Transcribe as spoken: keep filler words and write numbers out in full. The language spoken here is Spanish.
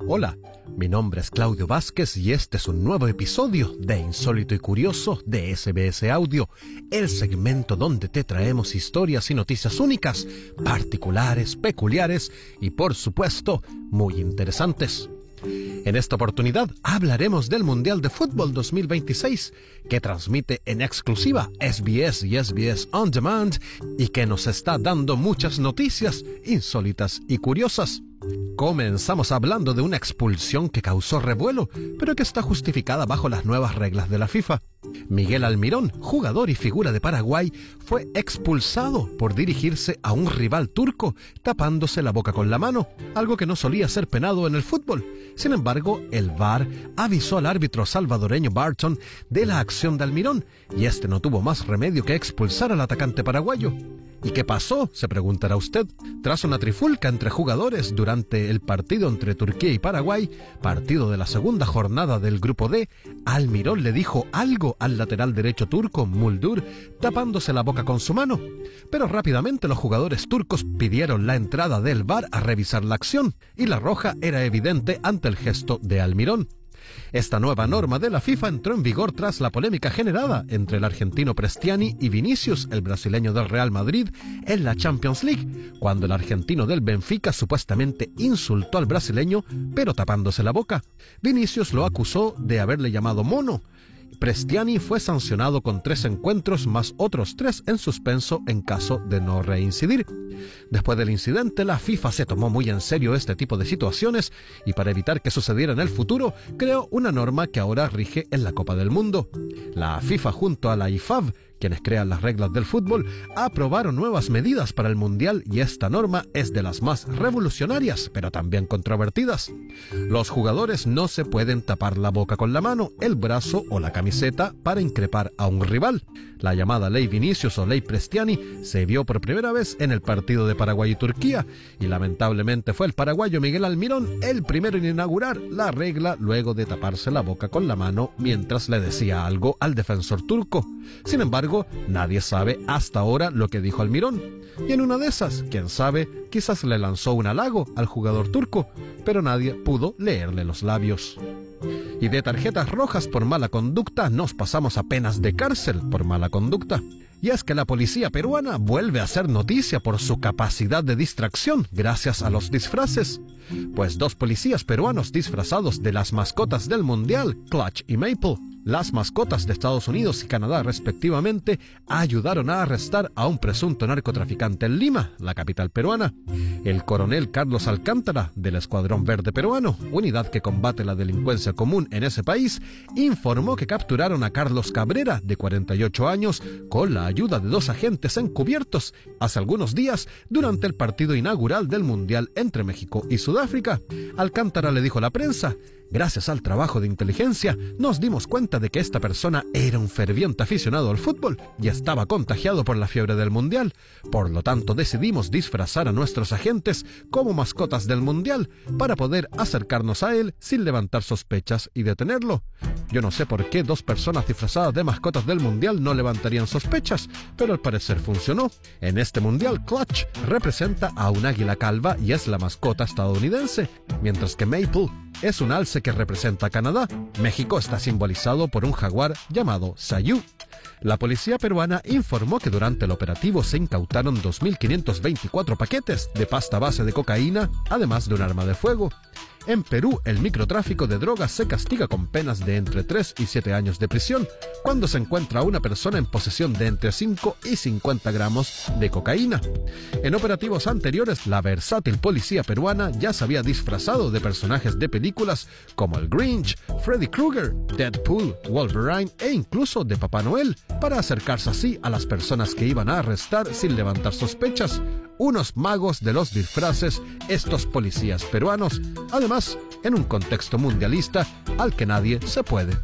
Hola, mi nombre es Claudio Vázquez y este es un nuevo episodio de Insólito y Curioso de S B S Audio, el segmento donde te traemos historias y noticias únicas, particulares, peculiares y, por supuesto, muy interesantes. En esta oportunidad hablaremos del Mundial de Fútbol dos mil veintiséis, que transmite en exclusiva S B S y S B S On Demand y que nos está dando muchas noticias insólitas y curiosas. Comenzamos hablando de una expulsión que causó revuelo, pero que está justificada bajo las nuevas reglas de la FIFA. Miguel Almirón, jugador y figura de Paraguay, fue expulsado por dirigirse a un rival turco tapándose la boca con la mano, algo que no solía ser penado en el fútbol. Sin embargo, el V A R avisó al árbitro salvadoreño Barton de la acción de Almirón, y este no tuvo más remedio que expulsar al atacante paraguayo. ¿Y qué pasó?, se preguntará usted. Tras una trifulca entre jugadores durante el partido entre Turquía y Paraguay, partido de la segunda jornada del Grupo D, Almirón le dijo algo al lateral derecho turco, Muldur, tapándose la boca con su mano. Pero rápidamente los jugadores turcos pidieron la entrada del V A R a revisar la acción, y la roja era evidente ante el gesto de Almirón. Esta nueva norma de la FIFA entró en vigor tras la polémica generada entre el argentino Prestiani y Vinicius, el brasileño del Real Madrid, en la Champions League, cuando el argentino del Benfica supuestamente insultó al brasileño, pero tapándose la boca. Vinicius lo acusó de haberle llamado mono. Prestiani fue sancionado con tres encuentros más otros tres en suspenso en caso de no reincidir. Después del incidente, la FIFA se tomó muy en serio este tipo de situaciones y, para evitar que sucediera en el futuro, creó una norma que ahora rige en la Copa del Mundo. La FIFA junto a la I F A B, quienes crean las reglas del fútbol, aprobaron nuevas medidas para el Mundial, y esta norma es de las más revolucionarias, pero también controvertidas. Los jugadores no se pueden tapar la boca con la mano, el brazo o la camiseta para increpar a un rival. La llamada Ley Vinicius o Ley Prestiani se vio por primera vez en el partido de Paraguay y Turquía, y lamentablemente fue el paraguayo Miguel Almirón el primero en inaugurar la regla luego de taparse la boca con la mano mientras le decía algo al defensor turco. Sin embargo, nadie sabe hasta ahora lo que dijo Almirón, y en una de esas, quién sabe, quizás le lanzó un halago al jugador turco, pero nadie pudo leerle los labios. Y de tarjetas rojas por mala conducta nos pasamos a penas de cárcel por mala conducta. Y es que la policía peruana vuelve a hacer noticia por su capacidad de distracción gracias a los disfraces. Pues dos policías peruanos disfrazados de las mascotas del Mundial, Clutch y Maple, las mascotas de Estados Unidos y Canadá respectivamente, ayudaron a arrestar a un presunto narcotraficante en Lima, la capital peruana. El coronel Carlos Alcántara, del Escuadrón Verde Peruano, unidad que combate la delincuencia común en ese país, informó que capturaron a Carlos Cabrera, de cuarenta y ocho años, con la ayuda de dos agentes encubiertos hace algunos días durante el partido inaugural del Mundial entre México y Sudáfrica. Alcántara le dijo a la prensa: gracias al trabajo de inteligencia, nos dimos cuenta de que esta persona era un ferviente aficionado al fútbol y estaba contagiado por la fiebre del Mundial. Por lo tanto, decidimos disfrazar a nuestros agentes como mascotas del Mundial para poder acercarnos a él sin levantar sospechas y detenerlo. Yo no sé por qué dos personas disfrazadas de mascotas del Mundial no levantarían sospechas, pero al parecer funcionó. En este Mundial, Clutch representa a un águila calva y es la mascota estadounidense, mientras que Maple es un alce que representa a Canadá. México está simbolizado por un jaguar llamado Sayú. La policía peruana informó que durante el operativo se incautaron dos mil quinientos veinticuatro paquetes de pasta base de cocaína, además de un arma de fuego. En Perú, el microtráfico de drogas se castiga con penas de entre tres y siete años de prisión cuando se encuentra a una persona en posesión de entre cinco y cincuenta gramos de cocaína. En operativos anteriores, la versátil policía peruana ya se había disfrazado de personajes de películas como el Grinch, Freddy Krueger, Deadpool, Wolverine e incluso de Papá Noel, para acercarse así a las personas que iban a arrestar sin levantar sospechas. Unos magos de los disfraces, estos policías peruanos, además en un contexto mundialista al que nadie se puede